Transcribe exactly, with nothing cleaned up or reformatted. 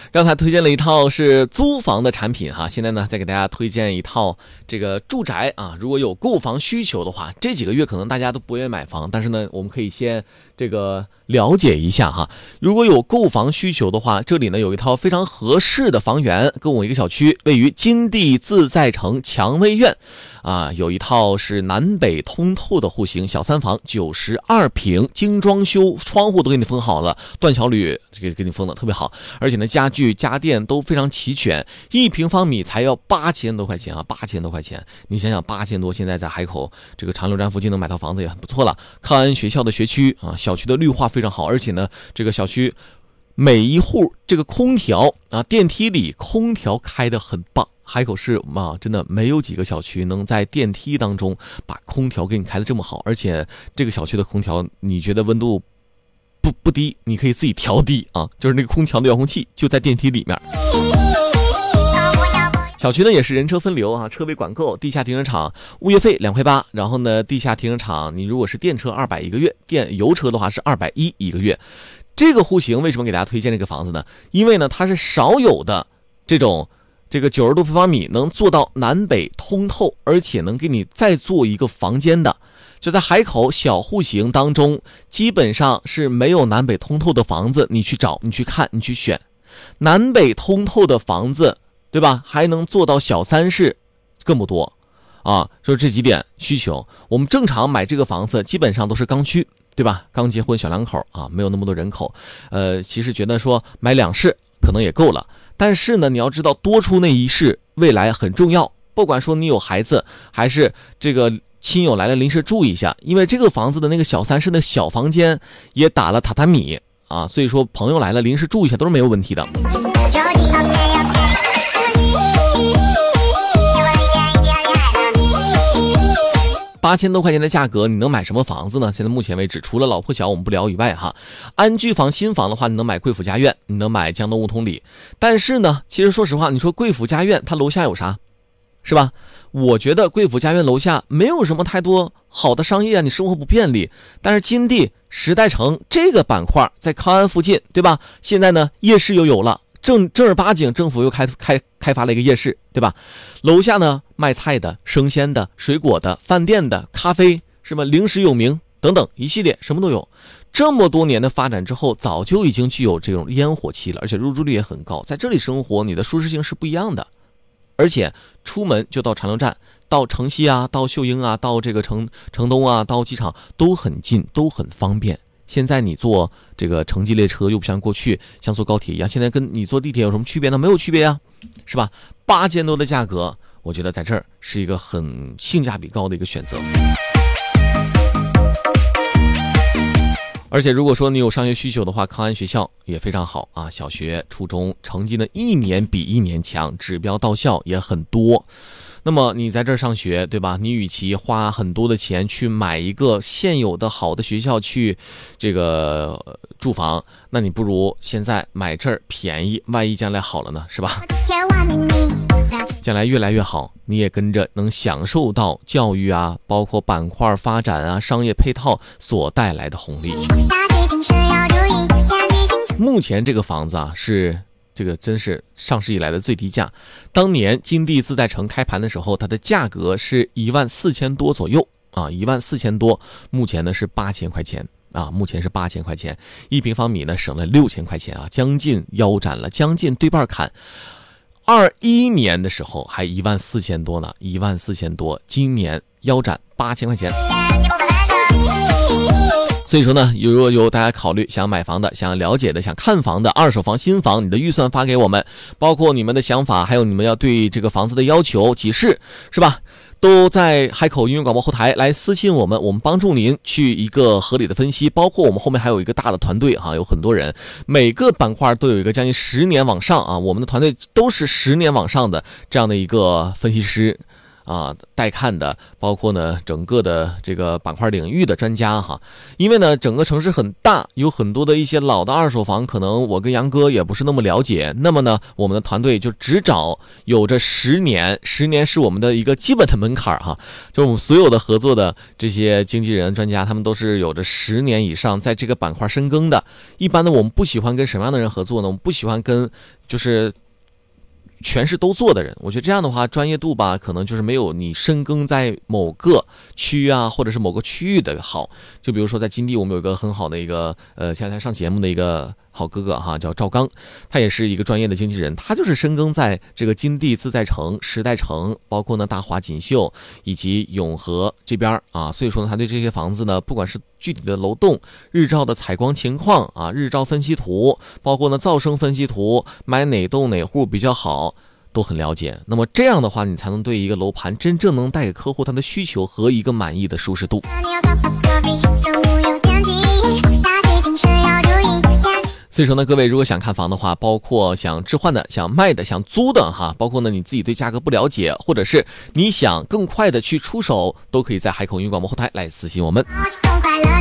刚才推荐了一套是租房的产品哈，现在呢再给大家推荐一套这个住宅啊。如果有购房需求的话，这几个月可能大家都不愿意买房，但是呢我们可以先这个了解一下哈。如果有购房需求的话，这里呢有一套非常合适的房源，跟我一个小区，位于金地自在城蔷薇苑啊，有一套是南北通透的户型小三房，九十二平，精装修，窗户都给你封好了，断桥铝给给你封的特别好，而且呢家具家电都非常齐全，一平方米才要八千多块钱啊，八千多块钱，你想想八千多，现在在海口这个长流站附近能买套房子也很不错了。康安学校的学区啊，小区的绿化非常好，而且呢这个小区每一户这个空调啊，电梯里空调开得很棒。海口市嘛，真的没有几个小区能在电梯当中把空调给你开得这么好，而且这个小区的空调你觉得温度不不低，你可以自己调低啊，就是那个空调的遥控器就在电梯里面。小区呢也是人车分流啊，车位管够，地下停车场物业费两块八，然后呢地下停车场你如果是电车二百一个月，电油车的话是二百一一个月。这个户型为什么给大家推荐这个房子呢？因为呢它是少有的这种这个九十多平方米能做到南北通透，而且能给你再做一个房间的。就在海口小户型当中，基本上是没有南北通透的房子，你去找，你去看，你去选。南北通透的房子，对吧？还能做到小三室，更不多啊。说这几点需求，我们正常买这个房子基本上都是刚需，对吧？刚结婚小两口啊，没有那么多人口。呃，其实觉得说买两室可能也够了。但是呢，你要知道多出那一室未来很重要，不管说你有孩子还是这个亲友来了临时住一下，因为这个房子的那个小三室的小房间也打了榻榻米啊，所以说朋友来了临时住一下都是没有问题的。八千多块钱的价格，你能买什么房子呢？现在目前为止，除了老破小我们不聊以外哈，安居房新房的话，你能买贵府家苑，你能买江东梧桐里。但是呢，其实说实话，你说贵府家苑它楼下有啥，是吧？我觉得贵府家苑楼下没有什么太多好的商业啊，你生活不便利。但是金地时代城这个板块在康安附近，对吧？现在呢夜市又有了。正正儿八经政府又开开开发了一个夜市，对吧？楼下呢卖菜的、生鲜的、水果的、饭店的、咖啡，什么零食有名等等一系列什么都有。这么多年的发展之后，早就已经具有这种烟火气了，而且入住率也很高。在这里生活，你的舒适性是不一样的。而且出门就到长流站，到城西啊，到秀英啊，到这个城城东啊，到机场都很近，都很方便。现在你坐这个城际列车又不像过去像坐高铁一样，现在跟你坐地铁有什么区别呢？没有区别呀，是吧？八千多的价格，我觉得在这儿是一个很性价比高的一个选择。而且如果说你有上学需求的话，康安学校也非常好啊，小学初中成绩呢一年比一年强，指标到校也很多。那么你在这儿上学，对吧？你与其花很多的钱去买一个现有的好的学校去这个、呃、住房，那你不如现在买这儿便宜，万一将来好了呢，是吧？将来越来越好，你也跟着能享受到教育啊，包括板块发展啊，商业配套所带来的红利。目前这个房子啊是这个真是上市以来的最低价，当年金地自在城开盘的时候，它的价格是一万四千多左右啊，一万四千多，目前呢是八千块钱啊，目前是八千块钱，一平方米呢省了六千块钱啊，将近腰斩了，将近对半砍。二一年的时候还一万四千多呢，一万四千多，今年腰斩八千块钱。所以说呢，如果有大家考虑想买房的、想了解的、想看房的、二手房、新房，你的预算发给我们，包括你们的想法，还有你们要对这个房子的要求、启示，是吧？都在海口音乐广播后台来私信我们，我们帮助您去一个合理的分析。包括我们后面还有一个大的团队哈、啊，有很多人，每个板块都有一个将近十年往上啊，我们的团队都是十年往上的这样的一个分析师。 啊带看的，包括呢整个的这个板块领域的专家哈。因为呢整个城市很大，有很多的一些老的二手房，可能我跟杨哥也不是那么了解，那么呢我们的团队就只找有着十年，十年是我们的一个基本的门槛哈。就我们所有的合作的这些经纪人专家，他们都是有着十年以上在这个板块深耕的。一般呢我们不喜欢跟什么样的人合作呢？我们不喜欢跟就是全是都做的人，我觉得这样的话专业度吧，可能就是没有你深耕在某个区啊，或者是某个区域的好。就比如说在金地，我们有一个很好的一个呃，前两天上节目的一个好哥哥哈，叫赵刚，他也是一个专业的经纪人，他就是深耕在这个金地、自在城、时代城，包括呢大华锦绣以及永和这边啊，所以说呢，他对这些房子呢，不管是具体的楼栋、日照的采光情况啊、日照分析图，包括呢噪声分析图，买哪栋哪户比较好，都很了解。那么这样的话，你才能对一个楼盘真正能带给客户他的需求和一个满意的舒适度。所以说呢，各位如果想看房的话，包括想置换的、想卖的、想租的哈，包括呢你自己对价格不了解，或者是你想更快的去出手，都可以在海口云广播后台来私信我们。